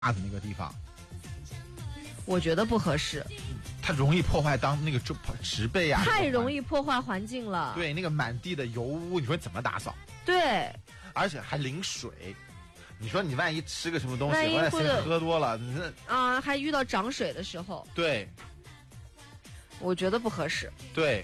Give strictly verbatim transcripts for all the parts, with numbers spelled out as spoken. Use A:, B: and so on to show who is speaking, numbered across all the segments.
A: 的那个地方，
B: 我觉得不合适，
A: 它容易破坏当那个植被啊，
B: 太容易破坏环境了。
A: 对，那个满地的油污，你说怎么打扫？
B: 对，
A: 而且还淋水。你说你万一吃个什么东西，
B: 万一
A: 或者喝多了，你这
B: 啊，还遇到涨水的时候，
A: 对，
B: 我觉得不合适。
A: 对，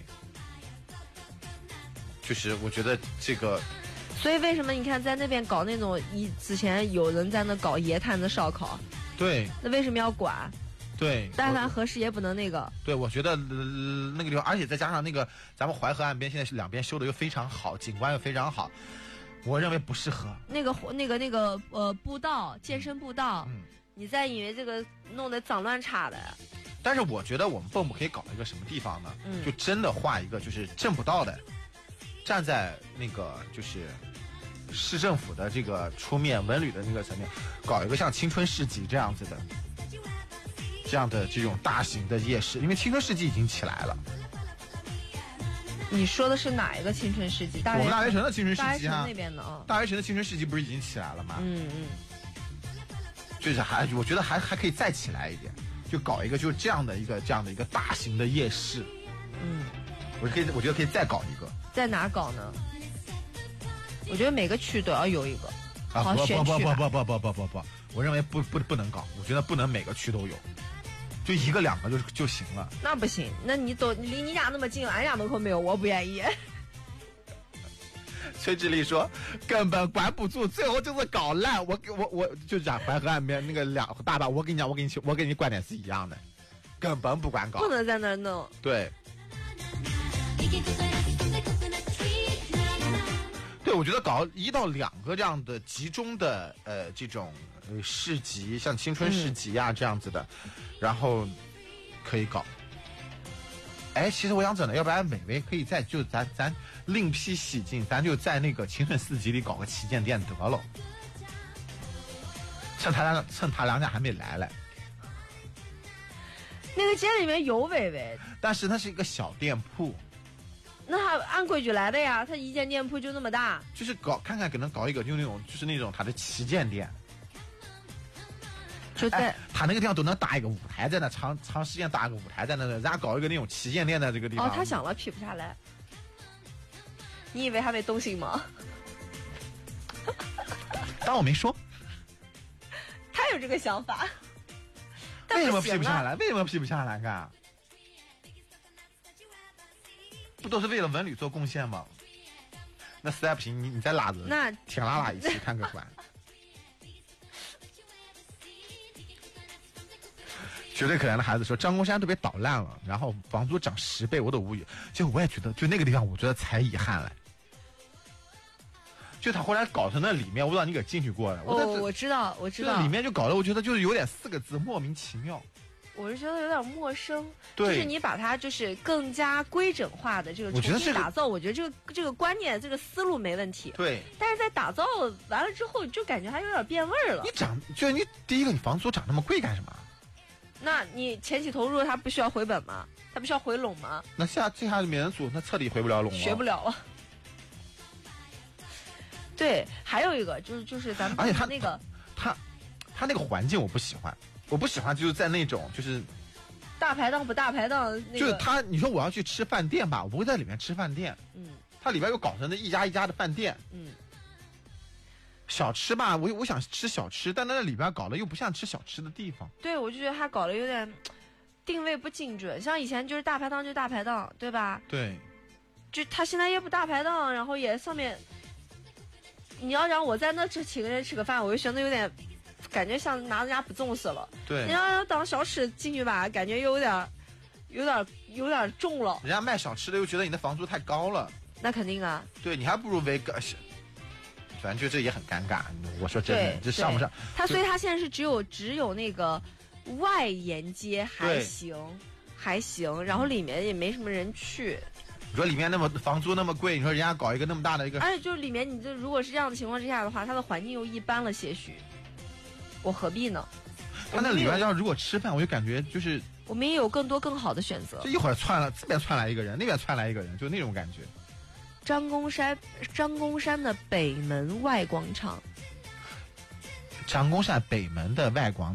A: 就是我觉得这个，
B: 所以为什么你看在那边搞那种以之前有人在那搞野摊子烧烤，
A: 对，
B: 那为什么要管？
A: 对，
B: 但凡合适也不能那个。
A: 对，我觉得、呃、那个地方，而且再加上那个咱们淮河岸边现在是两边修的又非常好，景观又非常好。我认为不适合
B: 那个那个那个呃步道，健身步道，
A: 嗯，
B: 你再以为这个弄得脏乱差的。
A: 但是我觉得我们蚌埠可以搞一个什么地方呢？
B: 嗯，
A: 就真的画一个就是挣不到的，站在那个就是市政府的这个出面文旅的那个层面，搞一个像青春市集这样子的，这样的这种大型的夜市，因为青春市集已经起来了。
B: 你说的是哪一个青春市集？大
A: 我们大学城的青春市集
B: 啊，大学城那边的啊。
A: 大学城的青春市集不是已经起来了吗？
B: 嗯嗯。
A: 就是还，我觉得还还可以再起来一点，就搞一个就是这样的一个这样的一个大型的夜市。
B: 嗯。
A: 我可以，我觉得可以再搞一个。
B: 在哪搞呢？我觉得每个区都要有一个。
A: 啊
B: 好选区。
A: 不不不不不不不不，我认为不不不能搞，我觉得不能每个区都有。就一个两个就就行了。
B: 那不行，那你都离你家那么近，俺家门口没有，我不愿意。
A: 崔志丽说根本管不住，最后就是搞烂。我我我就讲淮河岸边那个两大坝，我跟你讲，我跟你我跟你观点是一样的，根本不管搞，
B: 不能在那儿弄。
A: 对。对，我觉得搞一到两个这样的集中的呃这种呃市集，像青春市集啊、嗯、这样子的，然后可以搞。哎，其实我想整的，要不然美薇可以在就咱咱另辟蹊径，咱就在那个青春市集里搞个旗舰店得了。趁他俩趁他两家还没来嘞。
B: 那个街里面有薇薇，
A: 但是它是一个小店铺。
B: 那他按规矩来的呀，他一间店铺就那么大，
A: 就是搞看看，可能搞一个就那种，就是那种他的旗舰店，
B: 就在、
A: 哎、他那个地方都能搭一个舞台在那，长长时间搭一个舞台在那，人家搞一个那种旗舰店在这个地方。
B: 哦，他想了批不下来，你以为他没动心吗？
A: 当我没说，
B: 他有这个想法，
A: 为什么批不下来？为什么批不下来？干？不都是为了文旅做贡献吗？那实在不行，你你再拉着
B: 那
A: 挺拉拉一起看个团。绝对可怜的孩子说，张公山都被捣烂了，然后房租涨十倍，我都无语。就我也觉得，就那个地方，我觉得才遗憾了。就他后来搞成那里面，我不知道你给进去过了。
B: 哦，我知道，我知道。
A: 里面就搞得，我觉得就是有点四个字，莫名其妙。
B: 我是觉得有点陌生，
A: 对，
B: 就是你把它就是更加规整化的这个重新打造，我觉得这个这个观念这个思路没问题。
A: 对，
B: 但是在打造完了之后，就感觉还有点变味儿了。
A: 你涨，就是你第一个，你房租涨那么贵干什么？
B: 那你前期投入它不需要回本吗？它不需要回笼吗？
A: 那下这下免人租，那彻底回不了笼了，
B: 学不了了。对，还有一个就是就是咱们
A: 而且他
B: 那个
A: 他他那个环境我不喜欢。我不喜欢就是在那种就是
B: 大排档不大排档、那个，
A: 就是他你说我要去吃饭店吧，我不会在里面吃饭店，
B: 嗯，
A: 他里边又搞成那一家一家的饭店，
B: 嗯，
A: 小吃吧，我我想吃小吃，但那里边搞的又不像吃小吃的地方。
B: 对，我就觉得他搞的有点定位不精准，像以前就是大排档就大排档，对吧？
A: 对，
B: 就他现在也不大排档，然后也上面，你要让我在那吃请个人吃个饭，我就觉得有点。感觉像拿人家不重视了，
A: 对，
B: 你要当小吃进去吧，感觉又有点，有点，有点重了。
A: 人家卖小吃的又觉得你的房租太高了，
B: 那肯定啊。
A: 对，你还不如为个，反正就这也很尴尬。我说真的，这上不上？
B: 他所以他现在是只有只有那个外沿街还行，还行，然后里面也没什么人去。
A: 你说里面那么房租那么贵，你说人家搞一个那么大的一个，
B: 而且就里面你这如果是这样的情况之下的话，它的环境又一般了些许。我何必呢？
A: 他那里边要如果吃饭，我就感觉就是
B: 我们也有更多更好的选择。
A: 就一会儿窜了，这边窜来一个人，那边窜来一个人，就那种感觉。
B: 张公山，张公山的北门外广场，
A: 长公厦北门的外广